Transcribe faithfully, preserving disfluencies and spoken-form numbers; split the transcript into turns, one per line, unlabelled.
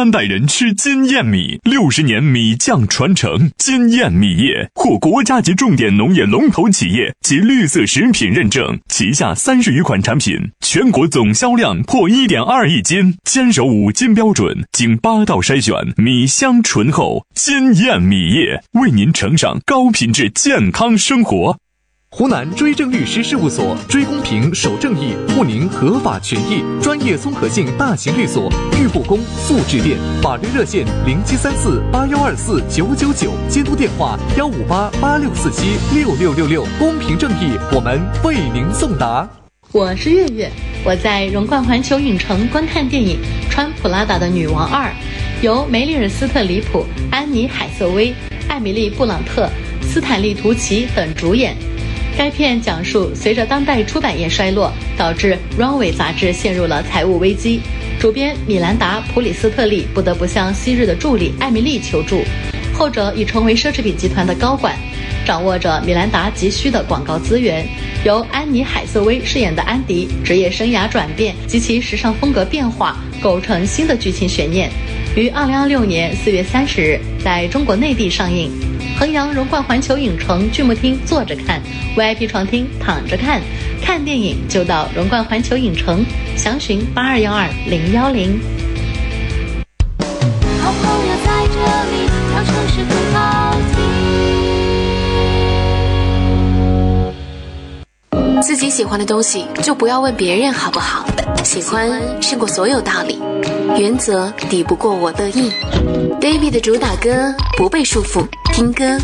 三代人吃金燕米，六十年米酱传承。金燕米业获国家级重点农业龙头企业及绿色食品认证，旗下三十余款产品，全国总销量破 一点二亿斤，坚守五金标准，经八道筛选，米香醇厚。金燕米业为您呈上高品质健康生活。
湖南追正律师事务所，追公平守正义，护您合法权益，专业综合性大型律所，豫不公速致电，法律热线零七三四八幺二四九九九，监督电话幺五八八六四七六六六六，公平正义，我们为您送达。
我是月月，我在荣冠环球影城观看电影《穿普拉达的女王二》，由梅丽尔·斯特里普、安妮·海瑟薇、艾米丽·布朗特、斯坦利·图奇等主演。该片讲述随着当代出版业衰落，导致 Runway 杂志陷入了财务危机，主编米兰达·普里斯特利不得不向昔日的助理艾米丽求助，后者已成为奢侈品集团的高管，掌握着米兰达急需的广告资源。由安妮·海瑟薇饰演的安迪职业生涯转变及其时尚风格变化，构成新的剧情悬念，于二零二六年四月三十日在中国内地上映。衡阳荣冠环球影城剧目厅坐着看， V I P 床厅躺着看，看电影就到荣冠环球影城，详询八二幺二零幺零。
好朋友在这里，让城市更好听。
自己喜欢的东西就不要问别人好不好，喜欢胜过所有道理，原则抵不过我乐意。David 的主打歌不被束缚，听歌